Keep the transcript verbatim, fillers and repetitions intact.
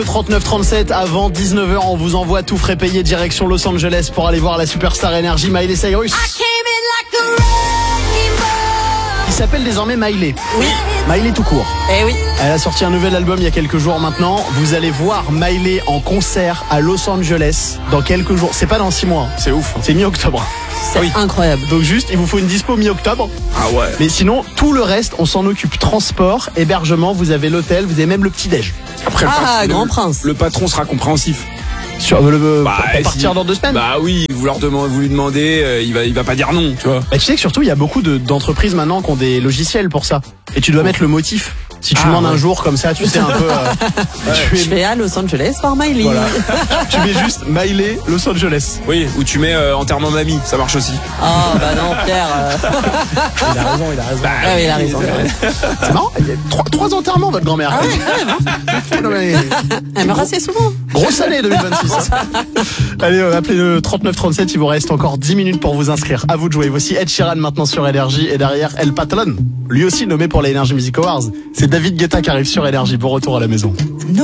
trente-neuf trente-sept avant dix-neuf heures, on vous envoie tout frais payé direction Los Angeles pour aller voir la superstar énergie Miley Cyrus. Qui s'appelle désormais Miley. Oui. Miley tout court. Eh oui. Elle a sorti un nouvel album il y a quelques jours maintenant. Vous allez voir Miley en concert à Los Angeles dans quelques jours. C'est pas dans six mois. C'est ouf. C'est mi-octobre. C'est oui. incroyable. Donc juste, il vous faut une dispo mi-octobre. Ah ouais. Mais sinon, tout le reste, on s'en occupe. Transport, hébergement, vous avez l'hôtel, vous avez même le petit-déj. Après, le Ah, patron, grand le, prince. Le patron sera compréhensif. Sur le Bah, pour partir si- dans deux semaines. Bah oui, vous leur demandez, vous lui demandez, euh, il va, il va pas dire non, tu vois. Bah, tu sais que surtout, il y a beaucoup de, d'entreprises maintenant qui ont des logiciels pour ça. Et tu dois mettre le motif. Si tu Ah, demandes ouais. un jour comme ça, tu sais un peu. Euh, tu, Je es- vais à Los Angeles voir Miley. voilà. Tu mets juste Miley Los Angeles. Oui, ou tu mets euh, enterrement mamie, ça marche aussi. Oh bah non, Pierre. euh, Il a raison, il a raison. Ah oui, il a raison. il a raison. C'est marrant. Il y a trois, trois enterrements, votre grand-mère. Ah ouais, quand même. Non, mais- Elle meurt assez souvent. Grosse année deux mille vingt-six. Allez, euh, appelez le trente-neuf trente-sept, il vous reste encore dix minutes pour vous inscrire. À vous de jouer. Voici Ed Sheeran maintenant sur Énergie et derrière El Patron, lui aussi nommé pour les Energy Music Awards. C'est David Guetta qui arrive sur Énergie. Bon retour à la maison.